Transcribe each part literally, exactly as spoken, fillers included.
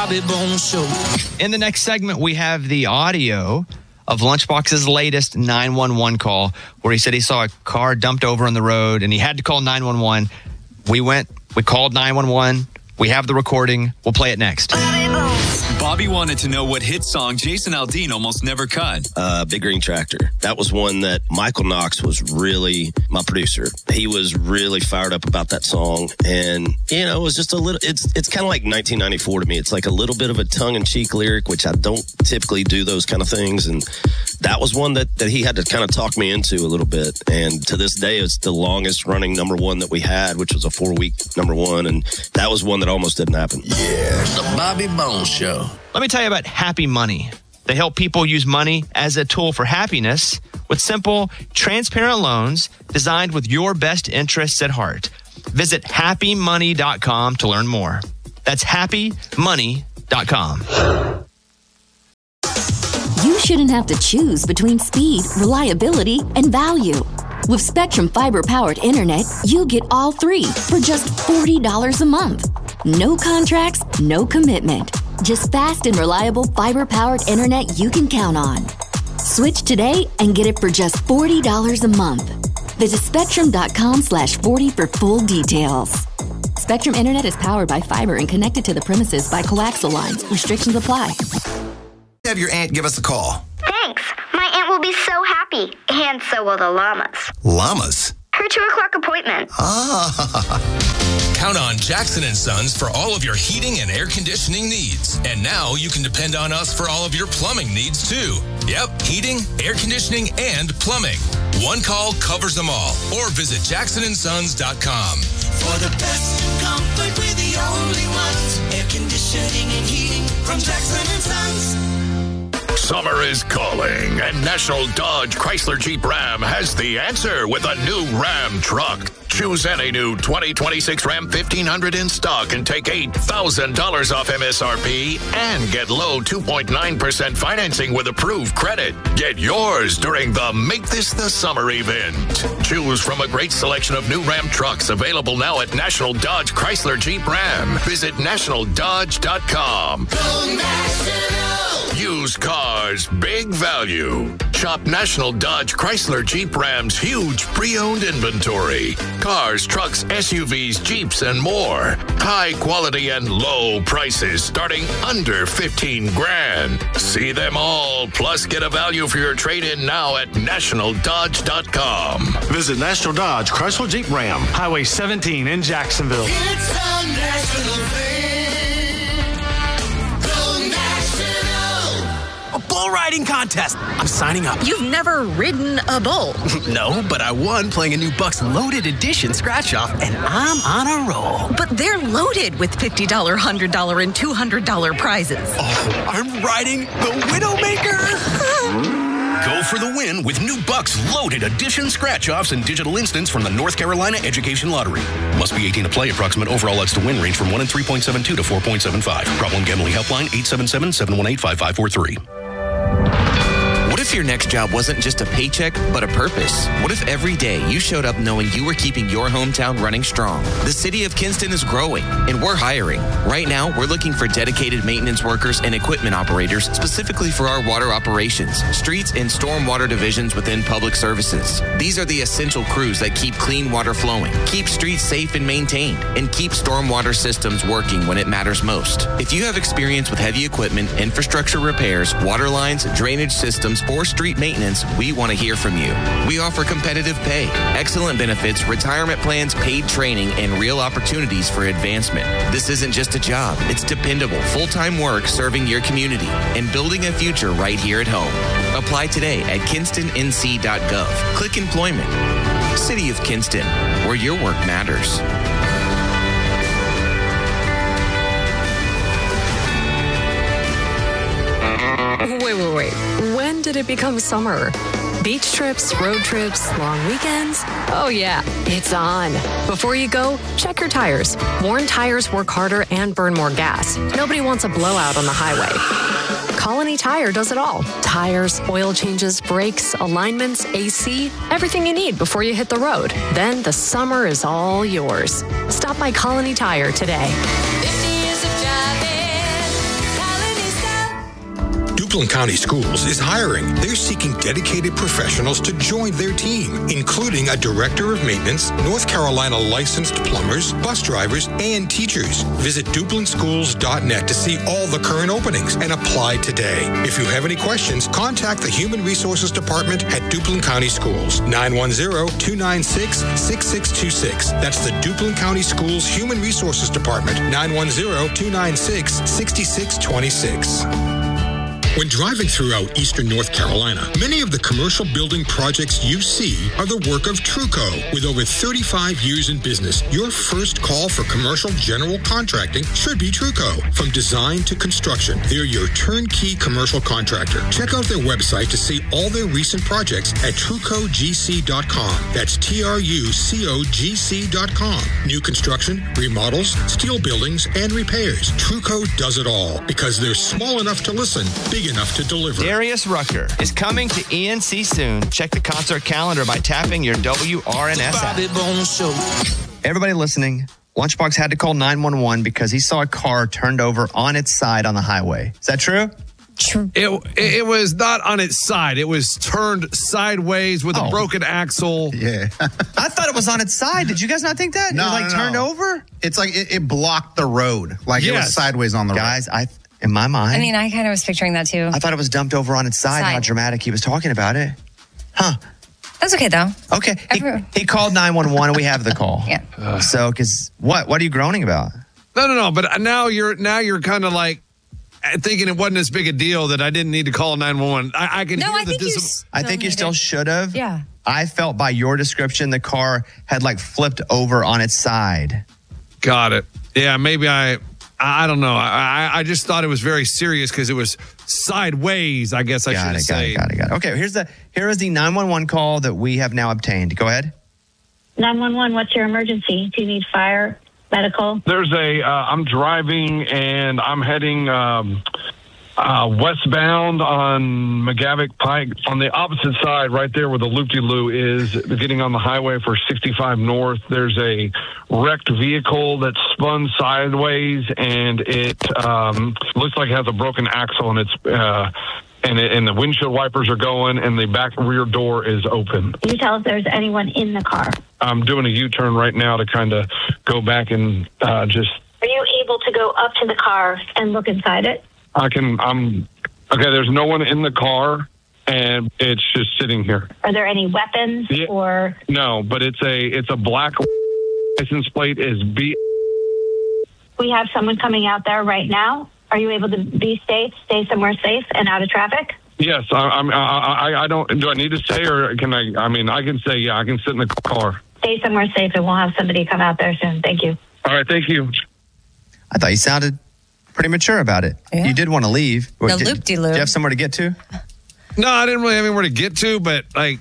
Bobby Bones Show. In the next segment, we have the audio of Lunchbox's latest nine one one call where he said he saw a car dumped over on the road and he had to call nine one one. We went, we called nine one one. We have the recording. We'll play it next. Bobby wanted to know what hit song Jason Aldean almost never cut. Uh, Big Green Tractor. That was one that Michael Knox was really my producer. He was really fired up about that song. And, you know, it was just a little, it's it's kind of like nineteen ninety-four to me. It's like a little bit of a tongue-in-cheek lyric, which I don't typically do those kind of things. And that was one that, that he had to kind of talk me into a little bit. And to this day, it's the longest running number one that we had, which was a four-week number one. And that was one that almost didn't happen. Yeah, the Bobby Bones Show. Let me tell you about Happy Money. They help people use money as a tool for happiness with simple, transparent loans designed with your best interests at heart. Visit happy money dot com to learn more. That's happy money dot com. You shouldn't have to choose between speed, reliability, and value. With Spectrum Fiber-powered internet, you get all three for just forty dollars a month. No contracts, no commitment. Just fast and reliable fiber-powered internet you can count on. Switch today and get it for just forty dollars a month. Visit spectrum.com slash 40 for full details. Spectrum Internet is powered by fiber and connected to the premises by coaxial lines. Restrictions apply. Have your aunt give us a call. Thanks. My aunt will be so happy. And so will the llamas. Llamas? Her two o'clock appointment. Ah. Count on Jackson and Sons for all of your heating and air conditioning needs. And now you can depend on us for all of your plumbing needs too. Yep, heating, air conditioning, and plumbing. One call covers them all. Or visit jackson and sons dot com. For the best in comfort, we're the only ones. Air conditioning and heating from Jackson and Sons. Summer is calling, and National Dodge Chrysler Jeep Ram has the answer with a new Ram truck. Choose any new twenty twenty-six Ram fifteen hundred in stock and take eight thousand dollars off M S R P and get low two point nine percent financing with approved credit. Get yours during the Make This the Summer event. Choose from a great selection of new Ram trucks available now at National Dodge Chrysler Jeep Ram. Visit national dodge dot com. Go National! Used cars, big value. Shop National Dodge Chrysler Jeep Ram's huge pre-owned inventory. Cars, trucks, S U Vs, Jeeps, and more. High quality and low prices starting under fifteen grand. See them all, plus get a value for your trade-in now at national dodge dot com. Visit National Dodge Chrysler Jeep Ram, Highway seventeen in Jacksonville. It's a national thing. Go National! A bull riding contest. I'm signing up. You've never ridden a bull. No, but I won playing a new Bucks Loaded Edition scratch-off, and I'm on a roll. But they're loaded with fifty dollars, one hundred dollars, and two hundred dollars prizes. Oh, I'm riding the Widowmaker. Go for the win with new Bucks Loaded Edition scratch-offs and digital instants from the North Carolina Education Lottery. Must be eighteen to play. Approximate overall odds to win range from one in three point seven two to four point seven five. Problem Gambling Helpline eight seven seven, seven one eight, five five four three. What if your next job wasn't just a paycheck, but a purpose? What if every day you showed up knowing you were keeping your hometown running strong? The city of Kinston is growing, and we're hiring. Right now, we're looking for dedicated maintenance workers and equipment operators specifically for our water operations, streets, and stormwater divisions within public services. These are the essential crews that keep clean water flowing, keep streets safe and maintained, and keep stormwater systems working when it matters most. If you have experience with heavy equipment, infrastructure repairs, water lines, drainage systems, or street maintenance, we want to hear from you. We offer competitive pay, excellent benefits, retirement plans, paid training, and real opportunities for advancement. This isn't just a job. It's dependable, full-time work serving your community and building a future right here at home. Apply today at kinston n c dot gov. Click Employment. City of Kinston, where your work matters. Wait, wait, wait. When did it become summer? Beach trips, road trips, long weekends? Oh yeah, it's on. Before you go, check your tires. Worn tires work harder and burn more gas. Nobody wants a blowout on the highway. Colony Tire does it all. Tires, oil changes, brakes, alignments, A C, everything you need before you hit the road. Then the summer is all yours. Stop by Colony Tire today. fifty years of driving, Duplin County Schools is hiring. They're seeking dedicated professionals to join their team, including a director of maintenance, North Carolina licensed plumbers, bus drivers, and teachers. Visit Duplin Schools dot net to see all the current openings and apply today. If you have any questions, contact the Human Resources Department at Duplin County Schools, nine one zero, two nine six, six six two six. That's the Duplin County Schools Human Resources Department, nine one zero, two nine six, six six two six. When driving throughout eastern North Carolina, many of the commercial building projects you see are the work of Truco. With over thirty-five years in business, your first call for commercial general contracting should be Truco. From design to construction, they're your turnkey commercial contractor. Check out their website to see all their recent projects at truco g c dot com. That's T R U C O G C dot com. New construction, remodels, steel buildings, and repairs. Truco does it all because they're small enough to listen, big enough to deliver. Darius Rucker is coming to E N C soon. Check the concert calendar by tapping your W R N S app. Everybody listening, Lunchbox had to call nine one one because he saw a car turned over on its side on the highway. Is that true? True. It, it was not on its side. It was turned sideways with oh. a broken axle. Yeah. I thought it was on its side. Did you guys not think that? No, it was like no, no. turned over? It's like it, it blocked the road. Like Yes. it was sideways on the Guys, road. I in my mind, I mean, I kind of was picturing that too. I thought it was dumped over on its side, Side. how dramatic he was talking about it. Huh. That's okay though. Okay. He, he called nine one one and we have the call. Yeah. So, because what? What are you groaning about? No, no, no. But now you're now you're kind of like thinking it wasn't as big a deal that I didn't need to call nine one one. I, I can No, hear I the think you dis- I think you still should have. Yeah. I felt by your description the car had like flipped over on its side. Got it. Yeah, maybe I. I don't know. I I just thought it was very serious because it was sideways. I guess I should Got have it, got said. it, got it, got it. Okay, here's the here is the nine one one call that we have now obtained. Go ahead. nine one one, what's your emergency? Do you need fire, medical? There's a, uh, I'm driving and I'm heading um, uh, westbound on McGavick Pike. On the opposite side, right there where the loop-de-loo is, getting on the highway for sixty-five North, there's a wrecked vehicle that spun sideways and it um, looks like it has a broken axle and it's... Uh, And, it, and the windshield wipers are going, and the back rear door is open. Can you tell if there's anyone in the car? I'm doing a U-turn right now to kind of go back and uh, just. Are you able to go up to the car and look inside it? I can. I'm okay. There's no one in the car, and it's just sitting here. Are there any weapons Yeah. or? No, but it's a it's a black license plate is B. We have someone coming out there right now. Are you able to be safe, stay somewhere safe and out of traffic? Yes, I, I'm. I, I I don't. Do I need to say or can I? I mean, I can say yeah. I can sit in the car. Stay somewhere safe and we'll have somebody come out there soon. Thank you. All right. Thank you. I thought you sounded pretty mature about it. You did want to leave. The Did- loop-de-loo. Do you have somewhere to get to? No, I didn't really have anywhere to get to, but like,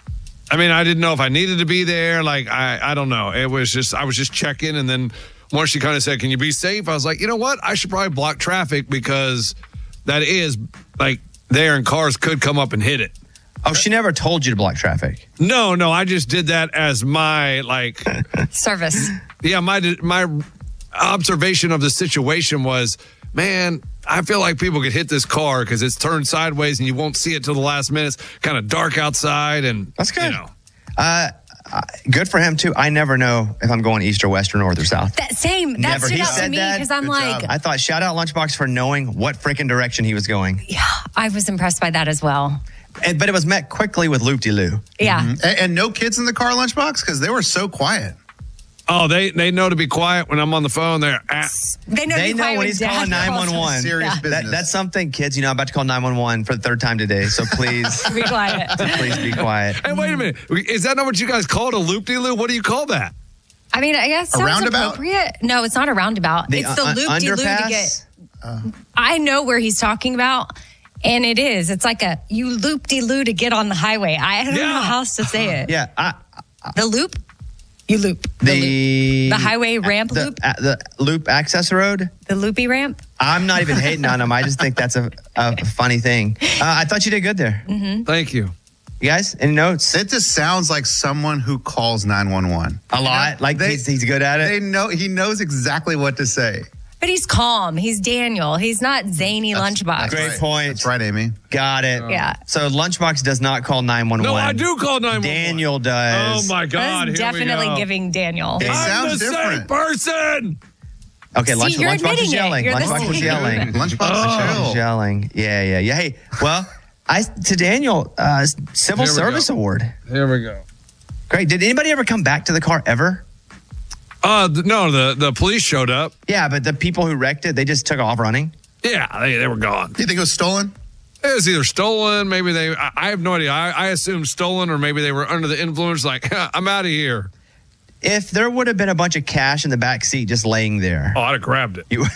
I mean, I didn't know if I needed to be there. Like, I, I don't know. It was just, I was just checking. And then once she kind of said, can you be safe? I was like, you know what? I should probably block traffic because that is like there and cars could come up and hit it. Oh, she never told you to block traffic. No, no. I just did that as my like service. Yeah. My, my observation of the situation was, man, I feel like people could hit this car because it's turned sideways and you won't see it till the last minute. It's kind of dark outside, and that's good. You know, Uh, uh, good for him too. I never know if I'm going east or west or north or south. That same. That Never. stood He out to said me that. because I'm like, I thought shout out Lunchbox for knowing what freaking direction he was going. yeah, I was impressed by that as well. And, but it was met quickly with loop-de-loo. Yeah. And, and no kids in the car, Lunchbox, because they were so quiet. oh, they they know to be quiet when I'm on the phone. They're at, They know, to They be know quiet when he's Dad calling calls. nine one one. Serious Yeah. business. That, that's something, kids. You know, I'm about to call nine one one for the third time today. So please, Be quiet. please be quiet. hey, wait a minute. Is that not what you guys called a loop-de-loo? What do you call that? I mean, I guess A sounds roundabout? appropriate. No, it's not a roundabout. The it's the un- loop de loo to underpass? get. I know where he's talking about, and it is. It's like a you loop de loo to get on the highway. I don't know how else to say it. Yeah, I, The loop, you loop the, the loop. the highway ramp the, loop, uh, the loop access road. the loopy ramp. I'm not even hating on him. I just think that's a, a funny thing. Uh, I thought you did good there. Mm-hmm. Thank you. You guys, any notes? It just sounds like someone who calls nine one one. A lot. Like They- he's, he's good at it. They know he knows exactly what to say. But he's calm. He's Daniel. He's not zany Lunchbox. Great point. That's right, Amy. Got it. Yeah. So Lunchbox does not call nine one one. No, I do call nine one one. Daniel does. Oh, my God. That's Here we definitely go. giving Daniel. It I'm sounds the different. same person. Okay, See, lunch, you're Lunchbox admitting is it. yelling. You're the Lunchbox is same. yelling. Lunchbox Lunchbox is chill. is yelling. Yeah, yeah, yeah. Hey, well, I to Daniel, uh, Civil Here we Service go. Award. Here we go. Great. Did anybody ever come back to the car ever? Uh, th- no, the, the police showed up. Yeah, but the people who wrecked it, they just took off running. Yeah, they, they were gone. Do you think it was stolen? It was either stolen, maybe they, I, I have no idea. I, I assume stolen, or maybe they were under the influence, like, I'm out of here. If there would have been a bunch of cash in the back seat just laying there. Oh, I'd have grabbed it. You-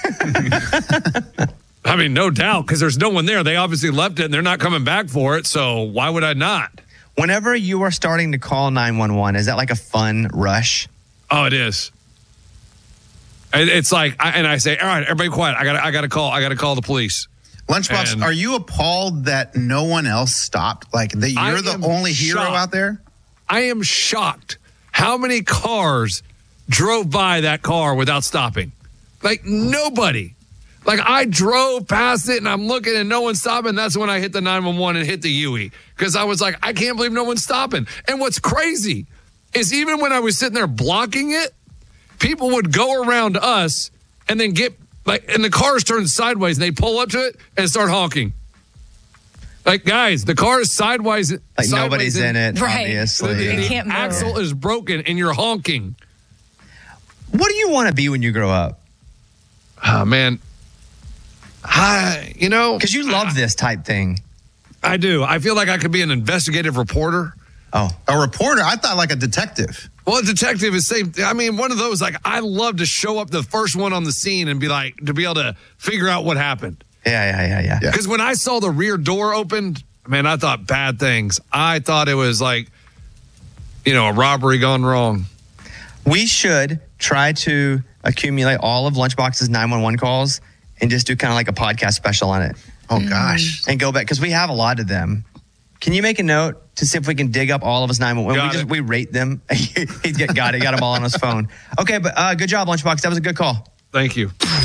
I mean, no doubt, because there's no one there. They obviously left it, and they're not coming back for it, so why would I not? Whenever you are starting to call nine one one, is that like a fun rush? Oh, it is. And it's like, I, and I say, all right, everybody quiet. I got I got to call. I got to call the police. Lunchbox, And- are you appalled that no one else stopped? Like that I you're the am only hero shocked. out there? I am shocked how many cars drove by that car without stopping. Like nobody. Like I drove past it and I'm looking and no one's stopping. That's when I hit the nine one one and hit the U E because I was like, I can't believe no one's stopping. And what's crazy is even when I was sitting there blocking it, people would go around us and then get like, and the cars turn sideways and they pull up to it and start honking. Like, guys, the car is sideways. Like sideways nobody's in it, Right. obviously. The, They the can't move. axle is broken and you're honking. What do you want to be when you grow up? Oh, man. I, you know. Because you love this type thing. I do. I feel like I could be an investigative reporter. Oh. A reporter? I thought like a detective. Well, a detective is same. I mean, one of those, like, I love to show up the first one on the scene and be like, to be able to figure out what happened. Yeah, yeah, yeah, yeah. Because when I saw the rear door opened, man, I thought bad things. I thought it was like, you know, a robbery gone wrong. We should try to accumulate all of Lunchbox's nine one one calls and just do kind of like a podcast special on it. Oh, gosh. And go back, because we have a lot of them. Can you make a note to see if we can dig up all of his nine one one? Got We just it. we rate them. He's got, got it. Got them all on his phone. Okay, but uh, good job, Lunchbox. That was a good call. Thank you.